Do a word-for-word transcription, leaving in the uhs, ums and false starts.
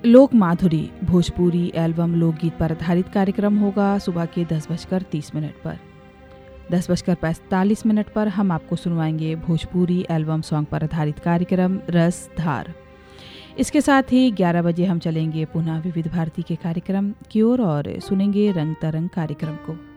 लोक माधुरी भोजपुरी एल्बम लोकगीत पर आधारित कार्यक्रम होगा सुबह के दस बजकर तीस मिनट पर। दस बजकर पैंतालीस मिनट पर हम आपको सुनवाएंगे भोजपुरी एल्बम सॉन्ग पर आधारित कार्यक्रम रस धार। इसके साथ ही ग्यारह बजे हम चलेंगे पुनः विविध भारती के कार्यक्रम की ओर और सुनेंगे रंग तरंग कार्यक्रम को।